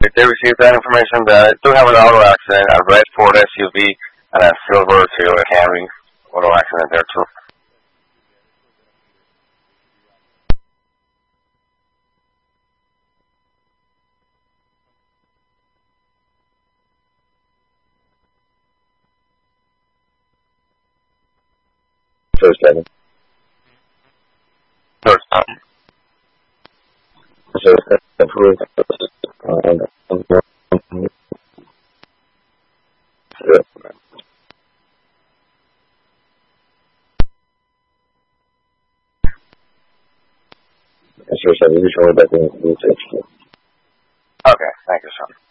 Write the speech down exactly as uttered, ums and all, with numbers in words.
If they received that information, that I do have an auto accident, a red Ford S U V, and a silver Toyota Camry auto accident there too. First second. First time. So it's approved. Um, Sure, so you show that in the Okay, thank you, sir.